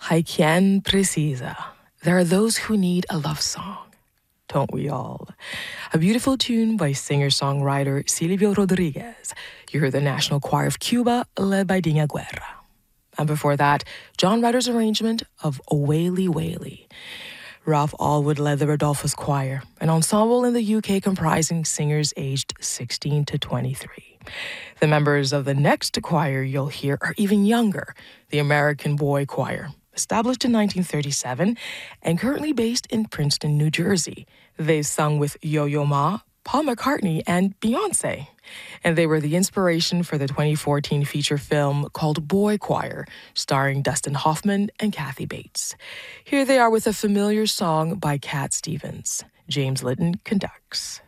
Hay quien precisa. There are those who need a love song. Don't we all? A beautiful tune by singer-songwriter Silvio Rodriguez. You heard the National Choir of Cuba, led by Dina Guerra. And before that, John Ryder's arrangement of O Waly Waly. Ralph Allwood led the Rodolphus Choir, an ensemble in the UK comprising singers aged 16 to 23. The members of the next choir you'll hear are even younger, the American Boy Choir, established in 1937 and currently based in Princeton, New Jersey. They've sung with Yo-Yo Ma, Paul McCartney, and Beyoncé. And they were the inspiration for the 2014 feature film called Boy Choir, starring Dustin Hoffman and Kathy Bates. Here they are with a familiar song by Cat Stevens. James Lydon conducts.